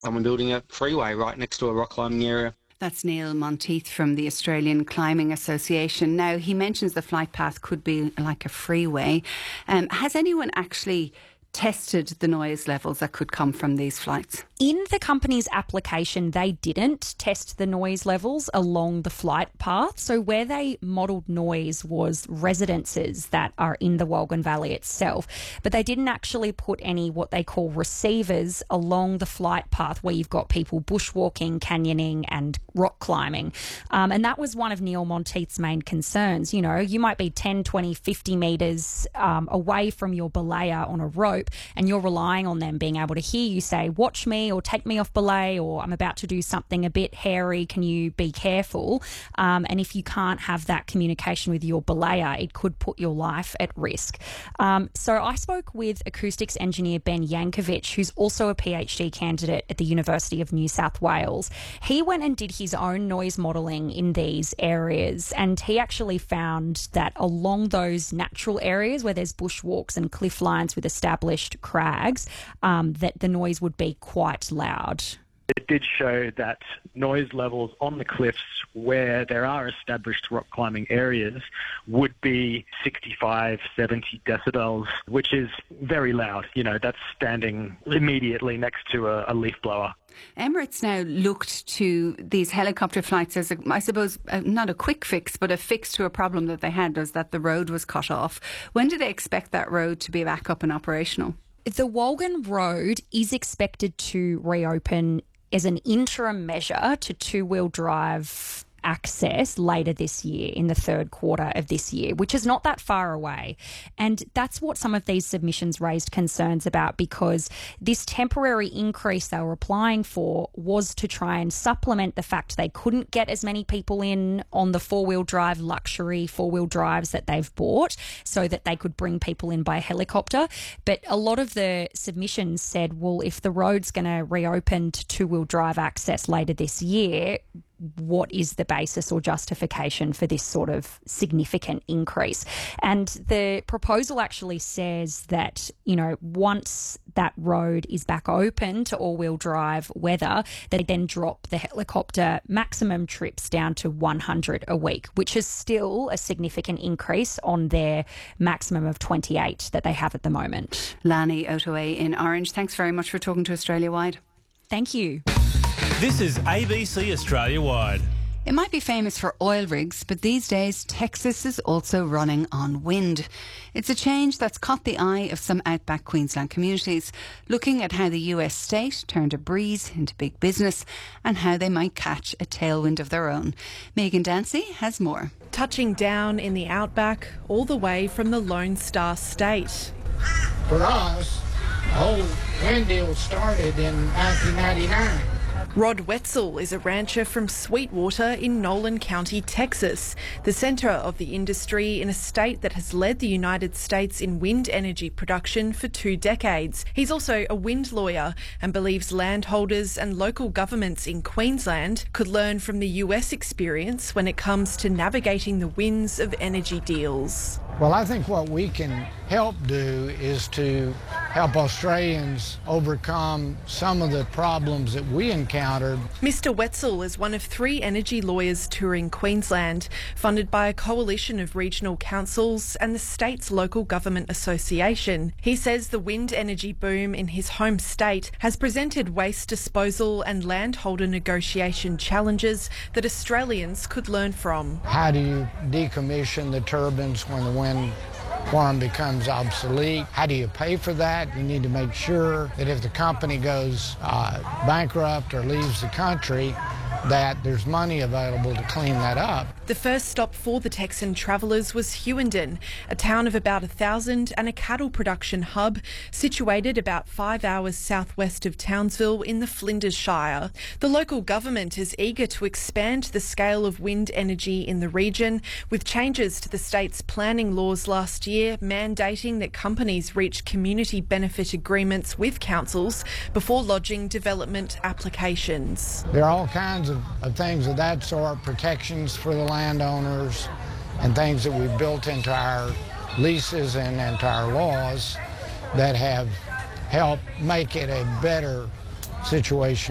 Someone building a freeway right next to a rock climbing area. That's Neil Monteith from the Australian Climbing Association. Now, he mentions the flight path could be like a freeway. Has anyone actually tested the noise levels that could come from these flights? In the company's application, they didn't test the noise levels along the flight path. So where they modelled noise was residences that are in the Wolgan Valley itself. But they didn't actually put any what they call receivers along the flight path where you've got people bushwalking, canyoning and rock climbing. And that was one of Neil Monteith's main concerns. You know, you might be 10, 20, 50 metres away from your belayer on a rope and you're relying on them being able to hear you say, watch me, or take me off belay, or I'm about to do something a bit hairy, can you be careful? And if you can't have that communication with your belayer, it could put your life at risk. So I spoke with acoustics engineer Ben Yankovic, who's also a PhD candidate at the University of New South Wales. He went and did his own noise modelling in these areas, and he actually found that along those natural areas where there's bushwalks and cliff lines with established crags, that the noise would be quite loud. It did show that noise levels on the cliffs where there are established rock climbing areas would be 65, 70 decibels, which is very loud. You know, that's standing immediately next to a leaf blower. Emirates now looked to these helicopter flights as, I suppose, not a quick fix, but a fix to a problem that they had, was that the road was cut off. When do they expect that road to be back up and operational? The Wolgan Road is expected to reopen as an interim measure to two-wheel drive access later this year, in the third quarter of this year, which is not that far away. And that's what some of these submissions raised concerns about, because this temporary increase they were applying for was to try and supplement the fact they couldn't get as many people in on the four-wheel drive luxury four-wheel drives that they've bought, so that they could bring people in by helicopter. But a lot of the submissions said, well, if the road's going to reopen to two-wheel drive access later this year, what is the basis or justification for this sort of significant increase? And the proposal actually says that, you know, once that road is back open to all-wheel drive weather, they then drop the helicopter maximum trips down to 100 a week, which is still a significant increase on their maximum of 28 that they have at the moment. Lani Otoe in Orange, thanks very much for talking to Australia Wide. Thank you. This is ABC Australia Wide. It might be famous for oil rigs, but these days Texas is also running on wind. It's a change that's caught the eye of some outback Queensland communities, looking at how the US state turned a breeze into big business and how they might catch a tailwind of their own. Megan Dancy has more. Touching down in the outback, all the way from the Lone Star State. For us, the whole wind deal started in 1999. Rod Wetzel is a rancher from Sweetwater in Nolan County, Texas, the centre of the industry in a state that has led the United States in wind energy production for 2 decades. He's also a wind lawyer and believes landholders and local governments in Queensland could learn from the US experience when it comes to navigating the winds of energy deals. Well, I think what we can help do is to help Australians overcome some of the problems that we encountered. Mr. Wetzel is one of 3 energy lawyers touring Queensland, funded by a coalition of regional councils and the state's local government association. He says the wind energy boom in his home state has presented waste disposal and landholder negotiation challenges that Australians could learn from. How do you decommission the turbines when the wind farm becomes obsolete? How do you pay for that? You need to make sure that if the company goes bankrupt or leaves the country, that there's money available to clean that up. The first stop for the Texan travellers was Hewenden, a town of about 1,000 and a cattle production hub situated about 5 hours southwest of Townsville in the Flinders Shire. The local government is eager to expand the scale of wind energy in the region, with changes to the state's planning laws last year mandating that companies reach community benefit agreements with councils before lodging development applications. There are all kinds of things of that sort, protections for the landowners and things that we've built into our leases and into our laws that have helped make it a better situation